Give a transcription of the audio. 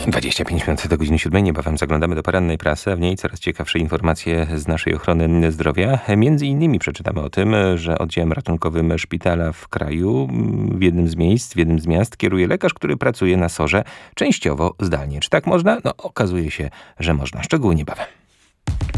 25 minut do godziny 7. Niebawem zaglądamy do porannej prasy, a w niej coraz ciekawsze informacje z naszej ochrony zdrowia. Między innymi przeczytamy o tym, że oddziałem ratunkowym szpitala w kraju w jednym z miejsc, w jednym z miast kieruje lekarz, który pracuje na SOR-ze częściowo zdalnie. Czy tak można? No, okazuje się, że można. Szczegóły niebawem.